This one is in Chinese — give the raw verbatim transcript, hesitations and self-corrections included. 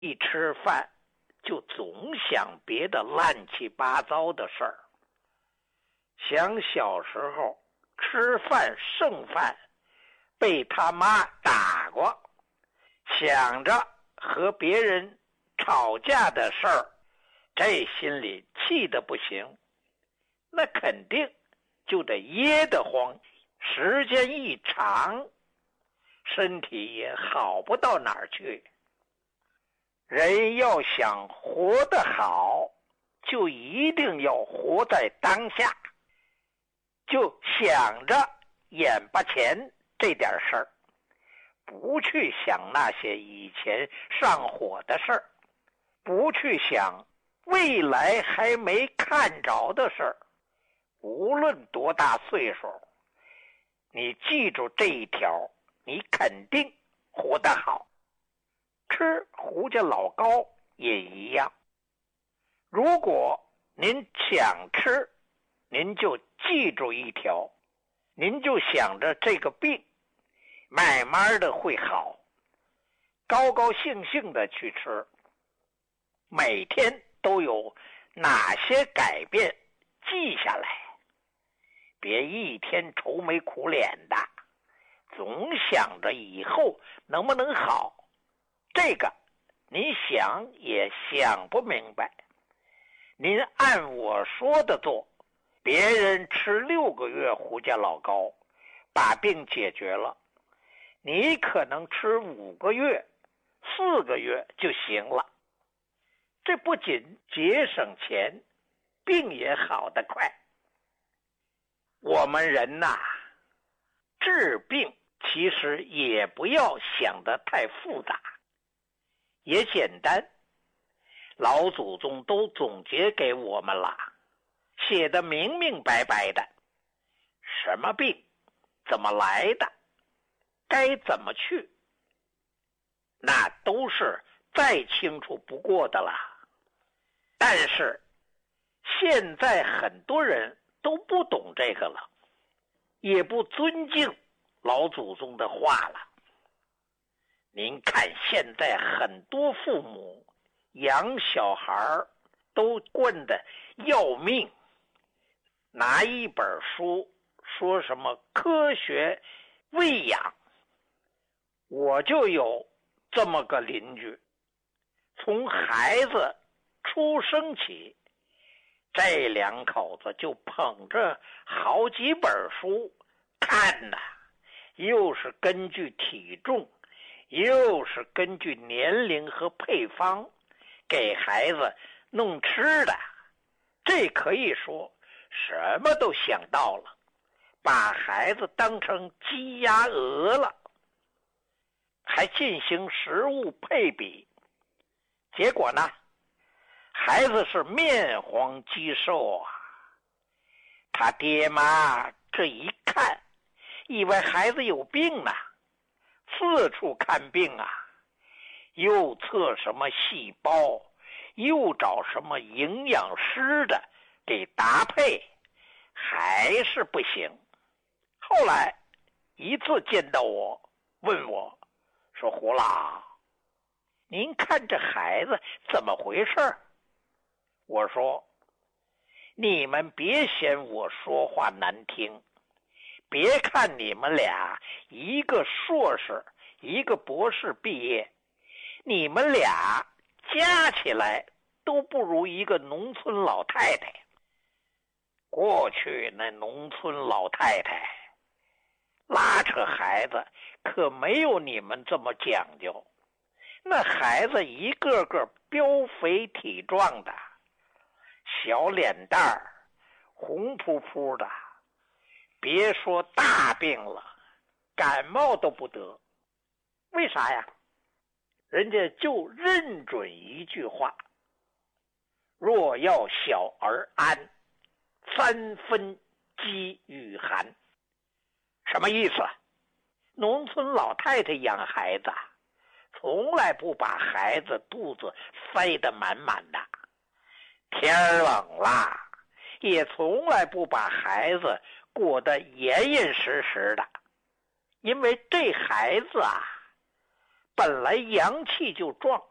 一吃饭就总想别的乱七八糟的事儿，想小时候吃饭剩饭被他妈打过，想着和别人吵架的事儿，这心里气得不行，那肯定就得噎得慌，时间一长，身体也好不到哪儿去。人要想活得好，就一定要活在当下，就想着眼巴前这点事儿，不去想那些以前上火的事儿，不去想未来还没看着的事儿。无论多大岁数，你记住这一条，你肯定活得好。吃胡家老高也一样，如果您想吃，您就记住一条，您就想着这个病慢慢的会好，高高兴兴的去吃，每天都有哪些改变记下来，别一天愁眉苦脸的，总想着以后能不能好，这个您想也想不明白。您按我说的做，别人吃六个月胡家老高把病解决了，你可能吃五个月四个月就行了。这不仅节省钱，病也好得快。我们人呐，治病其实也不要想得太复杂，也简单，老祖宗都总结给我们了，写得明明白白的，什么病怎么来的，该怎么去，那都是再清楚不过的了。但是现在很多人都不懂这个了，也不尊敬老祖宗的话了。您看现在很多父母养小孩都惯得要命，拿一本书说什么科学喂养。我就有这么个邻居，从孩子出生起，这两口子就捧着好几本书看呐，又是根据体重，又是根据年龄和配方给孩子弄吃的，这可以说什么都想到了，把孩子当成鸡鸭鹅了，还进行食物配比。结果呢，孩子是面黄肌瘦啊。他爹妈这一看，以为孩子有病呢，四处看病啊，又测什么细胞，又找什么营养师的给搭配，还是不行。后来一次见到我，问我说，胡老，您看这孩子怎么回事？我说，你们别嫌我说话难听，别看你们俩一个硕士一个博士毕业，你们俩加起来都不如一个农村老太太。过去那农村老太太拉扯孩子可没有你们这么讲究，那孩子一个个膘肥体壮的，小脸蛋儿红扑扑的，别说大病了，感冒都不得。为啥呀？人家就认准一句话，若要小儿安，三分饥与寒。什么意思？农村老太太养孩子从来不把孩子肚子塞得满满的，天冷了也从来不把孩子裹得严严实实的，因为这孩子啊本来阳气就壮，